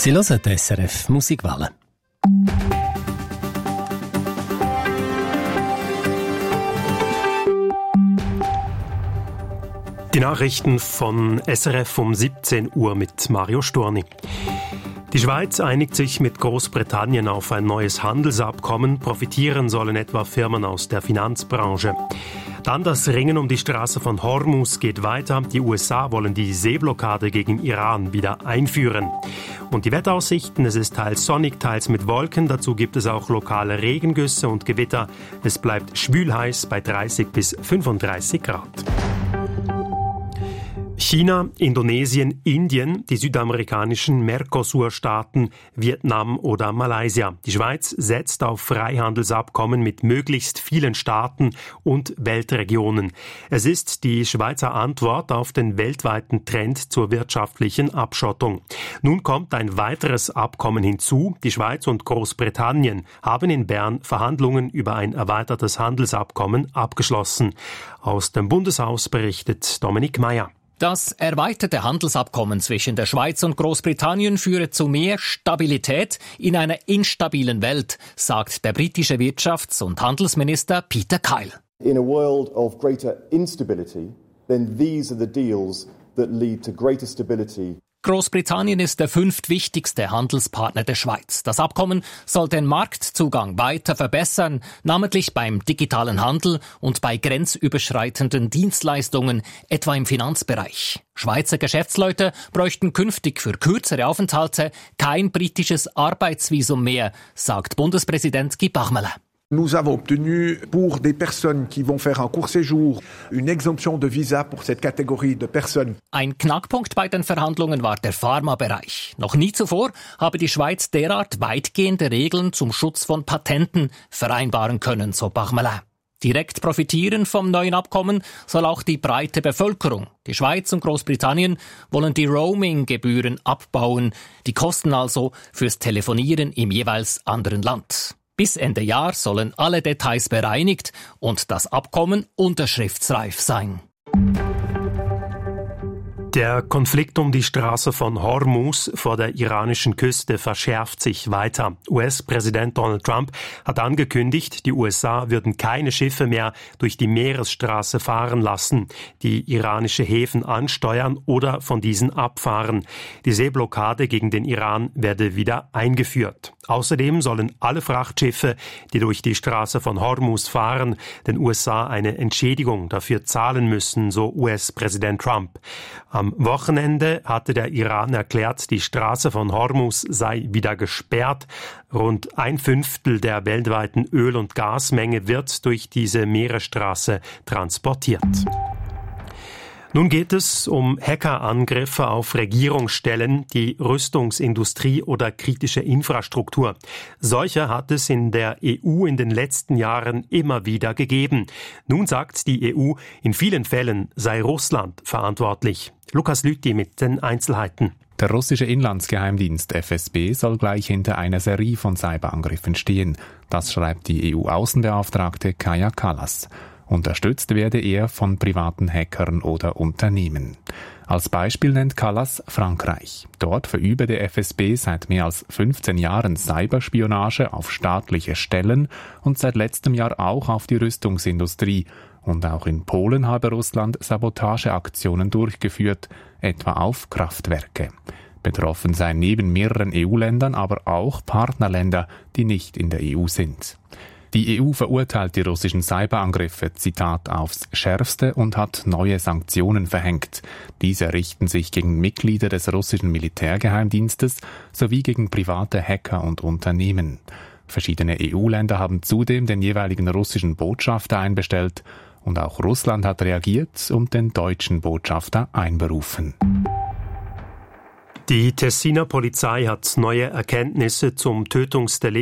Sie hören die SRF Musikwelle. Die Nachrichten von SRF um 17 Uhr mit Mario Storni. Die Schweiz einigt sich mit Großbritannien auf ein neues Handelsabkommen. Profitieren sollen etwa Firmen aus der Finanzbranche. Dann das Ringen um die Straße von Hormuz geht weiter. Die USA wollen die Seeblockade gegen Iran wieder einführen. Und die Wetteraussichten, es ist teils sonnig, teils mit Wolken. Dazu gibt es auch lokale Regengüsse und Gewitter. Es bleibt schwülheiß bei 30 bis 35 Grad. China, Indonesien, Indien, die südamerikanischen Mercosur-Staaten, Vietnam oder Malaysia. Die Schweiz setzt auf Freihandelsabkommen mit möglichst vielen Staaten und Weltregionen. Es ist die Schweizer Antwort auf den weltweiten Trend zur wirtschaftlichen Abschottung. Nun kommt ein weiteres Abkommen hinzu. Die Schweiz und Großbritannien haben in Bern Verhandlungen über ein erweitertes Handelsabkommen abgeschlossen. Aus dem Bundeshaus berichtet Dominik Meyer. Das erweiterte Handelsabkommen zwischen der Schweiz und Großbritannien führe zu mehr Stabilität in einer instabilen Welt, sagt der britische Wirtschafts- und Handelsminister Peter Kyle. In a world of greater instability, then these are the deals that lead to greater stability. Großbritannien ist der fünftwichtigste Handelspartner der Schweiz. Das Abkommen soll den Marktzugang weiter verbessern, namentlich beim digitalen Handel und bei grenzüberschreitenden Dienstleistungen, etwa im Finanzbereich. Schweizer Geschäftsleute bräuchten künftig für kürzere Aufenthalte kein britisches Arbeitsvisum mehr, sagt Bundespräsident Guy Parmelin. Nous avons obtenu pour des personnes qui vont faire un court séjour une exemption de visa pour cette catégorie de personnes. Ein Knackpunkt bei den Verhandlungen war der Pharmabereich. Noch nie zuvor habe die Schweiz derart weitgehende Regeln zum Schutz von Patenten vereinbaren können, so Parmelin. Direkt profitieren vom neuen Abkommen soll auch die breite Bevölkerung. Die Schweiz und Großbritannien wollen die Roaming-Gebühren abbauen, die Kosten also fürs Telefonieren im jeweils anderen Land. Bis Ende Jahr sollen alle Details bereinigt und das Abkommen unterschriftsreif sein. Der Konflikt um die Straße von Hormuz vor der iranischen Küste verschärft sich weiter. US-Präsident Donald Trump hat angekündigt, die USA würden keine Schiffe mehr durch die Meeresstraße fahren lassen, die iranische Häfen ansteuern oder von diesen abfahren. Die Seeblockade gegen den Iran werde wieder eingeführt. Außerdem sollen alle Frachtschiffe, die durch die Straße von Hormuz fahren, den USA eine Entschädigung dafür zahlen müssen, so US-Präsident Trump. Am Wochenende hatte der Iran erklärt, die Straße von Hormuz sei wieder gesperrt. Rund 1/5 der weltweiten Öl- und Gasmenge wird durch diese Meeresstraße transportiert. Nun geht es um Hackerangriffe auf Regierungsstellen, die Rüstungsindustrie oder kritische Infrastruktur. Solche hat es in der EU in den letzten Jahren immer wieder gegeben. Nun sagt die EU, in vielen Fällen sei Russland verantwortlich. Lukas Lüthi mit den Einzelheiten. Der russische Inlandsgeheimdienst FSB soll gleich hinter einer Serie von Cyberangriffen stehen. Das schreibt die EU-Außenbeauftragte Kaja Kallas. Unterstützt werde er von privaten Hackern oder Unternehmen. Als Beispiel nennt Kallas Frankreich. Dort verübe der FSB seit mehr als 15 Jahren Cyberspionage auf staatliche Stellen und seit letztem Jahr auch auf die Rüstungsindustrie. Und auch in Polen habe Russland Sabotageaktionen durchgeführt, etwa auf Kraftwerke. Betroffen seien neben mehreren EU-Ländern aber auch Partnerländer, die nicht in der EU sind. Die EU verurteilt die russischen Cyberangriffe, Zitat, aufs Schärfste und hat neue Sanktionen verhängt. Diese richten sich gegen Mitglieder des russischen Militärgeheimdienstes sowie gegen private Hacker und Unternehmen. Verschiedene EU-Länder haben zudem den jeweiligen russischen Botschafter einbestellt und auch Russland hat reagiert und den deutschen Botschafter einberufen. Die Tessiner Polizei hat neue Erkenntnisse zum Tötungsdelikt